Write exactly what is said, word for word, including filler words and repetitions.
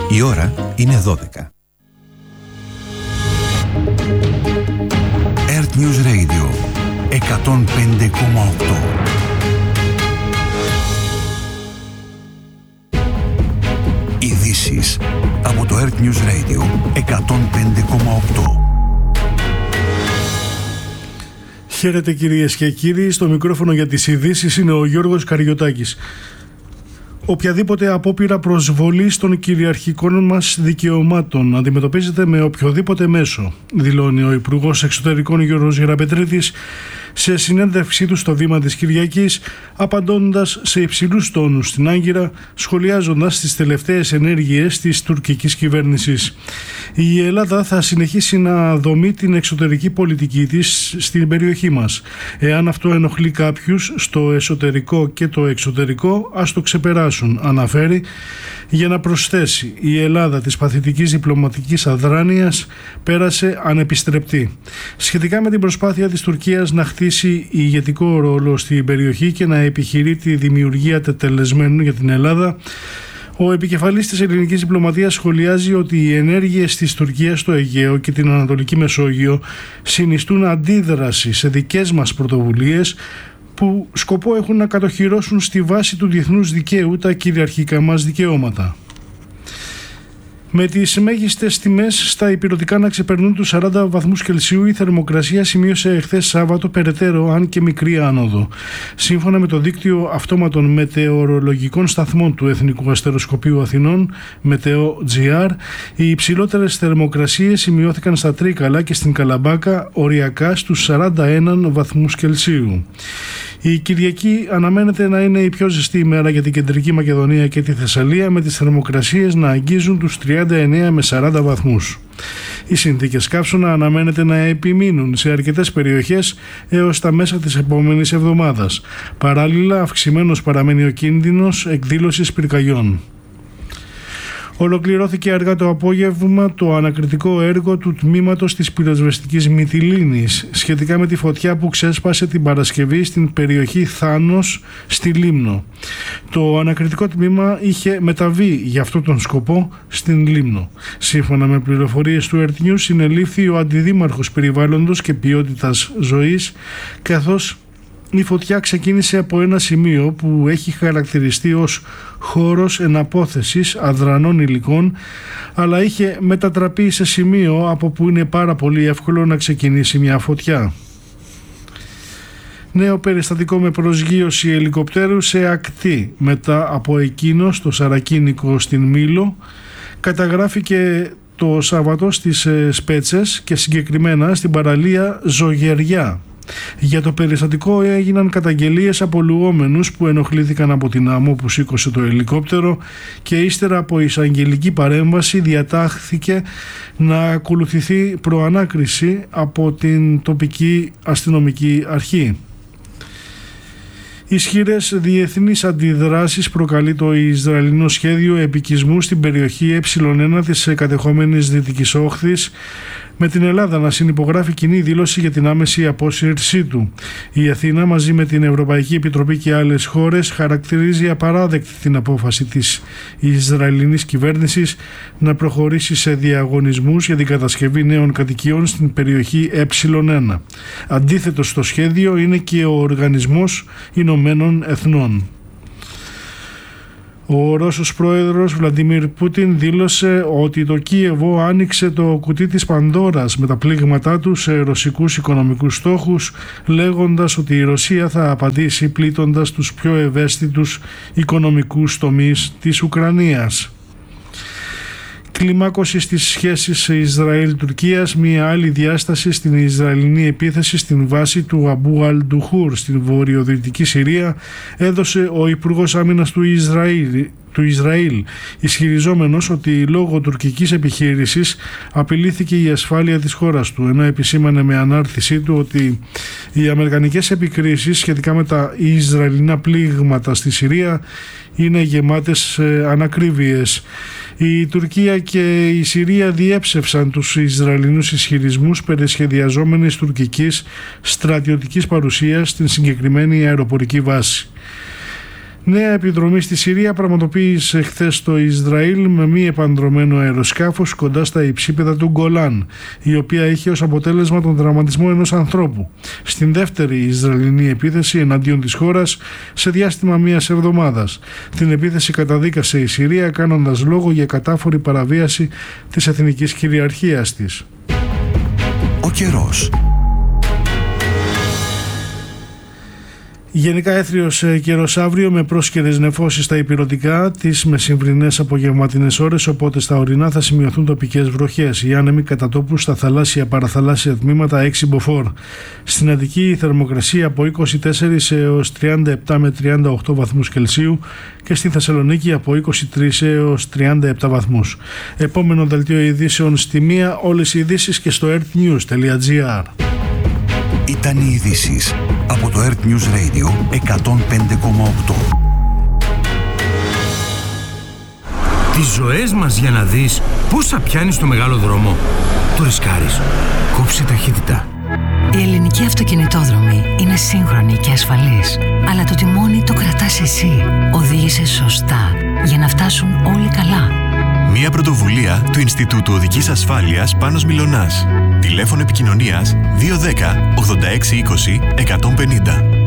Η ώρα είναι δώδεκα. Earth News Radio εκατόν πέντε κόμμα οκτώ. Ειδήσεις από το Earth News Radio εκατόν πέντε κόμμα οκτώ. Χαίρετε κυρίες και κύριοι, στο μικρόφωνο για τις ειδήσεις είναι ο Γιώργος Καριωτάκης. Οποιαδήποτε απόπειρα προσβολής των κυριαρχικών μας δικαιωμάτων αντιμετωπίζεται με οποιοδήποτε μέσο, δηλώνει ο Υπουργός Εξωτερικών Γιώργος Γεραπετρίτης σε συνέντευξή του στο Βήμα της Κυριακής, απαντώντας σε υψηλούς τόνους στην Άγκυρα, σχολιάζοντας τις τελευταίες ενέργειες της τουρκικής κυβέρνησης. Η Ελλάδα θα συνεχίσει να δομεί την εξωτερική πολιτική της στην περιοχή μας. Εάν αυτό ενοχλεί κάποιους στο εσωτερικό και το εξωτερικό, ας το ξεπεράσουν, αναφέρει, για να προσθέσει: η Ελλάδα της παθητικής διπλωματικής αδράνειας πέρασε ανεπιστρεπτή. Σχετικά με την προσπάθεια της Τουρκίας να χτίσει ηγετικό ρόλο στην περιοχή και να επιχειρεί τη δημιουργία τετελεσμένου για την Ελλάδα, ο επικεφαλής της ελληνικής διπλωματίας σχολιάζει ότι οι ενέργειες της Τουρκίας στο Αιγαίο και την Ανατολική Μεσόγειο συνιστούν αντίδραση σε δικές μας πρωτοβουλίες που σκοπό έχουν να κατοχυρώσουν στη βάση του διεθνούς δικαίου τα κυριαρχικά μας δικαιώματα. Με τις μέγιστες τιμές στα ηπειρωτικά να ξεπερνούν τους σαράντα βαθμούς Κελσίου, η θερμοκρασία σημείωσε εχθές Σάββατο περαιτέρω αν και μικρή άνοδο. Σύμφωνα με το δίκτυο αυτόματων μετεωρολογικών σταθμών του Εθνικού Αστεροσκοπείου Αθηνών, Μετεο-τζι αρ, οι υψηλότερες θερμοκρασίες σημειώθηκαν στα Τρίκαλα και στην Καλαμπάκα, οριακά στους σαράντα ένα βαθμούς Κελσίου. Η Κυριακή αναμένεται να είναι η πιο ζεστή ημέρα για την Κεντρική Μακεδονία και τη Θεσσαλία, με τις θερμοκρασίες να αγγίζουν τους τριάντα εννέα με σαράντα βαθμούς. Οι συνθήκες καύσωνα αναμένεται να επιμείνουν σε αρκετές περιοχές έως τα μέσα της επόμενης εβδομάδας. Παράλληλα, αυξημένος παραμένει ο κίνδυνος εκδήλωσης πυρκαγιών. Ολοκληρώθηκε αργά το απόγευμα το ανακριτικό έργο του τμήματος της πυροσβεστικής Μυτιλήνης σχετικά με τη φωτιά που ξέσπασε την Παρασκευή στην περιοχή Θάνος στη Λίμνο. Το ανακριτικό τμήμα είχε μεταβεί για αυτόν τον σκοπό στην Λίμνο. Σύμφωνα με πληροφορίες του Earth News, συνελήφθη ο Αντιδήμαρχος Περιβάλλοντος και Ποιότητας Ζωής, καθώς η φωτιά ξεκίνησε από ένα σημείο που έχει χαρακτηριστεί ως χώρος εναπόθεσης αδρανών υλικών, αλλά είχε μετατραπεί σε σημείο από που είναι πάρα πολύ εύκολο να ξεκινήσει μια φωτιά. Νέο περιστατικό με προσγείωση ελικοπτέρου σε ακτή μετά από εκείνο στο Σαρακίνικο στην Μήλο καταγράφηκε το Σάββατο στις Σπέτσες και συγκεκριμένα στην παραλία Ζωγεριά. Για το περιστατικό έγιναν καταγγελίες από λουόμενους που ενοχλήθηκαν από την άμμο που σήκωσε το ελικόπτερο και ύστερα από εισαγγελική παρέμβαση διατάχθηκε να ακολουθηθεί προανάκριση από την τοπική αστυνομική αρχή. Ισχυρές διεθνείς αντιδράσεις προκαλεί το Ισραηλινό σχέδιο επικισμού στην περιοχή ε ένα της κατεχόμενης Δυτικής Όχθης, με την Ελλάδα να συνυπογράφει κοινή δήλωση για την άμεση απόσυρσή του. Η Αθήνα μαζί με την Ευρωπαϊκή Επιτροπή και άλλες χώρες χαρακτηρίζει απαράδεκτη την απόφαση της Ισραηλινής κυβέρνησης να προχωρήσει σε διαγωνισμούς για την κατασκευή νέων κατοικιών στην περιοχή ε ένα. Αντίθετο στο σχέδιο είναι και ο Οργανισμός Ηνωμένων Εθνών. Ο Ρώσος πρόεδρος Βλαντιμίρ Πούτιν δήλωσε ότι το Κίεβο άνοιξε το κουτί της Πανδώρας με τα πλήγματά του σε ρωσικούς οικονομικούς στόχους, λέγοντας ότι η Ρωσία θα απαντήσει πλήττοντας τους πιο ευαίσθητους οικονομικούς τομείς της Ουκρανίας. Κλιμάκωση στις σχέσεις Ισραήλ-Τουρκίας, μια άλλη διάσταση στην Ισραηλινή επίθεση στην βάση του Αμπού Αλ-Ντουχούρ στην βορειοδυτική Συρία, έδωσε ο Υπουργός Άμυνας του Ισραήλ, του Ισραήλ, ισχυριζόμενος ότι λόγω τουρκικής επιχείρησης απειλήθηκε η ασφάλεια της χώρας του, ενώ επισήμανε με ανάρτησή του ότι οι αμερικανικές επικρίσεις σχετικά με τα Ισραηλινά πλήγματα στη Συρία είναι γεμάτες ανακρίβειες. Η Τουρκία και η Συρία διέψευσαν τους Ισραηλινούς ισχυρισμούς περί σχεδιαζόμενης τουρκικής στρατιωτικής παρουσίας στην συγκεκριμένη αεροπορική βάση. Νέα επιδρομή στη Συρία πραγματοποίησε χθες το Ισραήλ με μη επανδρωμένο αεροσκάφος κοντά στα υψίπεδα του Γκολάν, η οποία είχε ως αποτέλεσμα τον τραυματισμό ενός ανθρώπου. Στην δεύτερη Ισραηλινή επίθεση εναντίον της χώρας σε διάστημα μίας εβδομάδας. Την επίθεση καταδίκασε η Συρία κάνοντας λόγο για κατάφορη παραβίαση της εθνικής κυριαρχίας της. Ο καιρός. Γενικά έθριος καιρός αύριο με πρόσκαιρες νεφώσεις στα ηπειρωτικά τις μεσημβρινές απογευματινές ώρες, οπότε στα ορεινά θα σημειωθούν τοπικές βροχές. Οι άνεμοι κατά τόπου στα θαλάσσια παραθαλάσσια τμήματα έξι μποφόρ. Στην Αττική η θερμοκρασία από είκοσι τέσσερα έως τριάντα επτά με τριάντα οκτώ βαθμούς Κελσίου και στη Θεσσαλονίκη από είκοσι τρία έως τριάντα επτά βαθμούς. Επόμενο δελτίο ειδήσεων στη μία, όλες οι ειδήσεις και στο earthnews τελεία gr. Ήταν οι ειδήσεις από το Earth News Radio εκατόν πέντε κόμμα οκτώ. Τις ζωές μας για να δεις πόσα πιάνεις στο μεγάλο δρόμο. Το ρισκάρεις. Κόψε ταχύτητα. Η ελληνική αυτοκινητόδρομη είναι σύγχρονη και ασφαλής, αλλά το τιμόνι το κρατάς εσύ. Οδήγησε σωστά για να φτάσουν όλοι καλά. Μια πρωτοβουλία του Ινστιτούτου Οδικής Ασφάλειας Πάνος Μιλωνάς. Τηλέφωνο επικοινωνίας δύο ένα μηδέν ογδόντα έξι είκοσι εκατόν πενήντα.